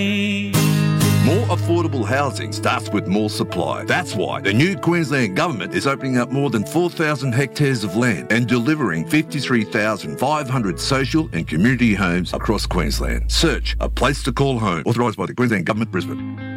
More affordable housing starts with more supply. That's why the new Queensland Government is opening up more than 4,000 hectares of land and delivering 53,500 social and community homes across Queensland. Search A Place to Call Home, authorised by the Queensland Government, Brisbane.